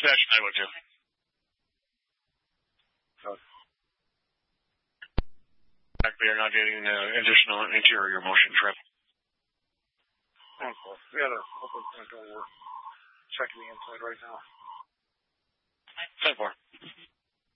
Dispatch, I would too. We are not getting additional interior motion trip. Okay. We had a open front door. We're checking the inside right now. 10-4.